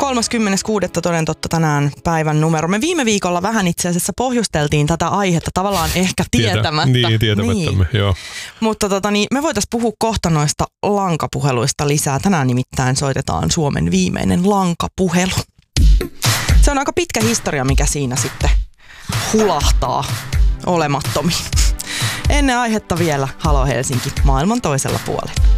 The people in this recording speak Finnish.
30.6. toden totta tänään päivän numero. Me viime viikolla vähän itse asiassa pohjusteltiin tätä aihetta tavallaan ehkä tietämättä. Tietämättämme, joo. Mutta me voitaisiin puhua kohta noista lankapuheluista lisää. Tänään nimittäin soitetaan Suomen viimeinen lankapuhelu. Se on aika pitkä historia, mikä siinä sitten hulahtaa olemattomiin. Ennen aihetta vielä Halo Helsinki maailman toisella puolella.